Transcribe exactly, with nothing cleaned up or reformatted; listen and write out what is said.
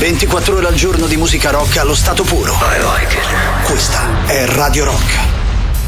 ventiquattro ore al giorno di musica rock allo stato puro. I like it. Questa è Radio Rock.